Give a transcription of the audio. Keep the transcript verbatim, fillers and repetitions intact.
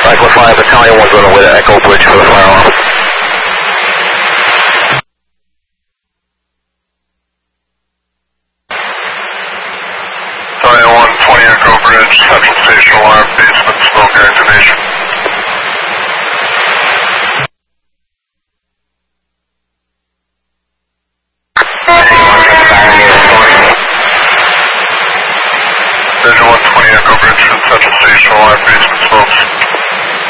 Echo five, Battalion one's on the way to Echo Bridge for the fire alarm. Battalion one, twenty Echo Bridge, Central Station alarm, basement smoke activation. Division one, twenty Echo Bridge, Central Station alarm, basement